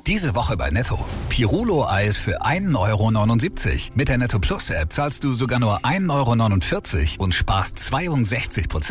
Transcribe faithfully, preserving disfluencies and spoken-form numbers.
Diese Woche bei Netto. Pirulo-Eis für ein Euro neunundsiebzig. Mit der Netto Plus App zahlst du sogar nur ein Euro neunundvierzig und sparst zweiundsechzig Prozent.